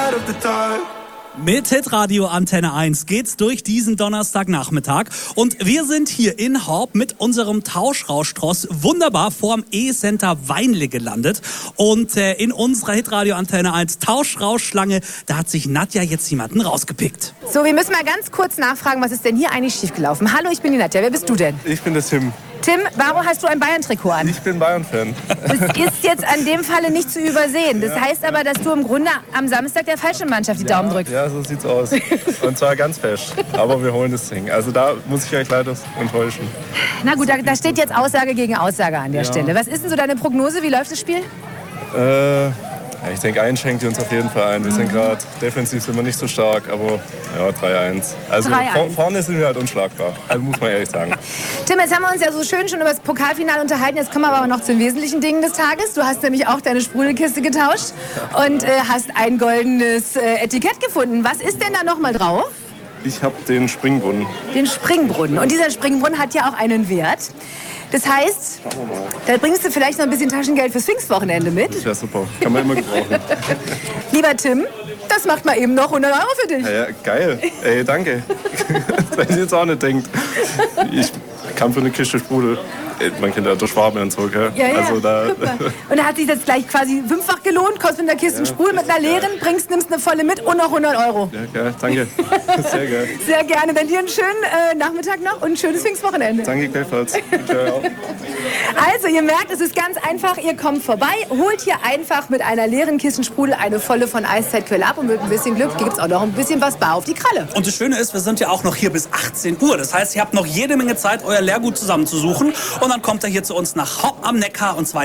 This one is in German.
light up the dark. Mit Hitradio Antenne 1 geht's durch diesen Donnerstagnachmittag und wir sind hier in Horb mit unserem Tauschrauschtross wunderbar vorm E-Center Weinle gelandet und in unserer Hitradio Antenne 1 Tauschrauschschlange, da hat sich Nadja jetzt jemanden rausgepickt. So, wir müssen mal ganz kurz nachfragen, was ist denn hier eigentlich schiefgelaufen? Hallo, ich bin die Nadja, wer bist du denn? Ich bin der Tim. Tim, warum hast du ein Bayern-Trikot an? Ich bin Bayern-Fan. Das ist jetzt an dem Falle nicht zu übersehen. Das heißt aber, dass du im Grunde am Samstag der falschen Mannschaft die Daumen drückst. Ja, so sieht's aus. Und zwar ganz fest. Aber wir holen das Ding. Also da muss ich euch leider enttäuschen. Na gut, da steht jetzt Aussage gegen Aussage an der Stelle. Was ist denn so deine Prognose? Wie läuft das Spiel? Ich denke, einen schenkt ihr uns auf jeden Fall ein. Wir sind gerade defensiv sind wir nicht so stark, aber ja, 3-1. Also 3-1. Vorne sind wir halt unschlagbar. Also muss man ehrlich sagen. Tim, jetzt haben wir uns ja so schön schon über das Pokalfinale unterhalten. Jetzt kommen wir aber noch zu den wesentlichen Dingen des Tages. Du hast nämlich auch deine Sprudelkiste getauscht und hast ein goldenes Etikett gefunden. Was ist denn da nochmal drauf? Ich habe den Springbrunnen. Den Springbrunnen. Und dieser Springbrunnen hat ja auch einen Wert. Das heißt, da bringst du vielleicht noch ein bisschen Taschengeld fürs Pfingstwochenende mit. Das wäre super. Kann man immer gebrauchen. Lieber Tim, das macht mal eben noch 100 € für dich. Ja, geil. Ey, danke. Wenn ihr jetzt auch nicht denkt. Ich kam für eine Kiste Sprudel. Man kennt ja der Schwabe und so, gell? Ja, ja. Also da und da hat sich jetzt gleich quasi 5-fach gelohnt. Kostet mit einer Kiste Sprudel, mit einer leeren, nimmst eine volle mit und noch 100 €. Ja, geil. Danke. Sehr geil. Sehr gerne. Dann dir einen schönen Nachmittag noch und ein schönes Pfingstwochenende. Danke gleichfalls. Also, ihr merkt, es ist ganz einfach. Ihr kommt vorbei, holt hier einfach mit einer leeren Kiste Sprudel eine volle von Eiszeitquelle ab und mit ein bisschen Glück gibt es auch noch ein bisschen was bar auf die Kralle. Und das Schöne ist, wir sind ja auch noch hier bis 18 Uhr. Das heißt, ihr habt noch jede Menge Zeit, euer Lehrgut zusammenzusuchen und dann kommt ihr hier zu uns nach Horb am Neckar und zwar